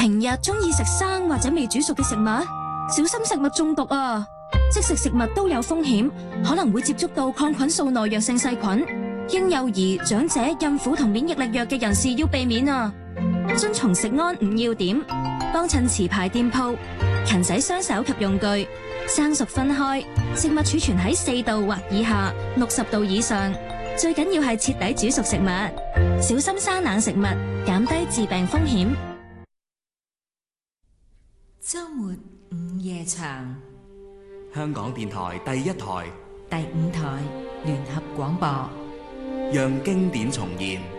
平日中意食生或者未煮熟嘅食物，小心食物中毒啊！即食食物都有風險，可能會接觸到抗菌素耐藥性細菌。嬰幼兒、長者、孕婦同免疫力弱嘅人士要避免啊！遵從食安5要點，幫襯持牌店鋪，勤洗雙手及用具，生熟分開，食物儲存喺4度或以下，60度以上。最緊要係徹底煮熟食物，小心生冷食物，減低致病風險。 周末午夜場， 香港電台第1台、 第5台聯合廣播， 讓經典重現。